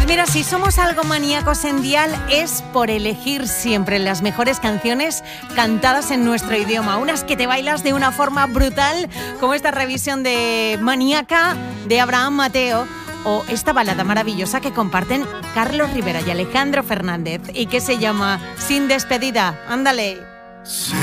Pues mira, si somos algo maníacos en Dial es por elegir siempre las mejores canciones cantadas en nuestro idioma. Unas que te bailas de una forma brutal, como esta revisión de Maníaca de Abraham Mateo, o esta balada maravillosa que comparten Carlos Rivera y Alejandro Fernández y que se llama Sin Despedida. Ándale. Se